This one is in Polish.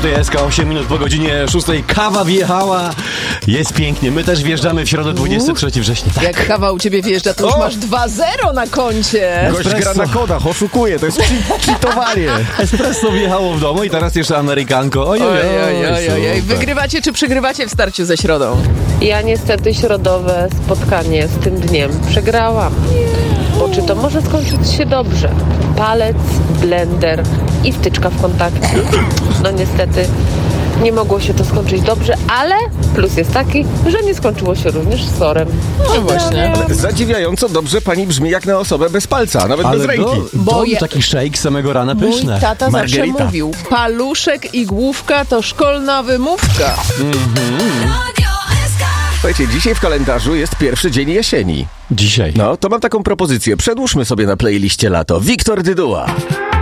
tutaj SK, 8 minut po godzinie 6. Kawa wjechała. Jest pięknie. My też wjeżdżamy w środę 23 września. Tak. Jak kawa u ciebie wjeżdża, to już masz 2-0 na koncie. Gość gra na kodach, oszukuje, to jest cheatowanie. Espresso wjechało w domu i teraz jeszcze amerykanko. Ojej. Wygrywacie czy przegrywacie w starciu ze środą? Ja niestety środowe spotkanie z tym dniem przegrałam. Bo czy to może skończyć się dobrze? Palec, blender i wtyczka w kontakcie. No niestety nie mogło się to skończyć dobrze, ale plus jest taki, że nie skończyło się również sorem. No właśnie. Zadziwiająco dobrze pani brzmi jak na osobę bez palca, nawet bez ręki. Taki shake samego rana Mój pyszne. tata zawsze Margarita. mówił, paluszek i główka to szkolna wymówka. Słuchajcie, dzisiaj w kalendarzu jest pierwszy dzień jesieni. Dzisiaj. No, to mam taką propozycję. Przedłużmy sobie na playliście lato. Wiktor Dyduła.